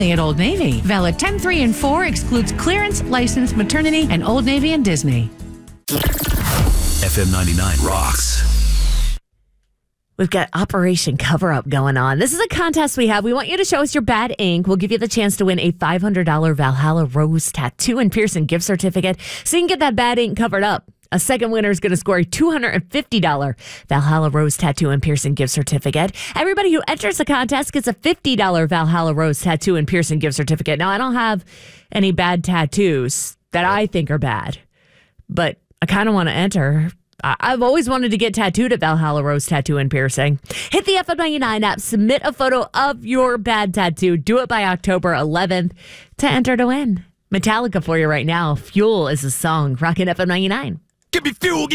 at Old Navy. Valid 10, 3, and 4 excludes clearance, license, maternity, and Old Navy and Disney. FM 99 rocks. We've got Operation Cover Up going on. This is a contest we have. We want you to show us your bad ink. We'll give you the chance to win a $500 Valhalla Rose tattoo and piercing gift certificate so you can get that bad ink covered up. A second winner is going to score a $250 Valhalla Rose tattoo and piercing gift certificate. Everybody who enters the contest gets a $50 Valhalla Rose tattoo and piercing gift certificate. Now, I don't have any bad tattoos that I think are bad, but I kind of want to enter. I've always wanted to get tattooed at Valhalla Rose Tattoo and Piercing. Hit the FM99 app, submit a photo of your bad tattoo. Do it by October 11th to enter to win. Metallica for you right now. Fuel is the song. Rockin' FM99. Give me fuel.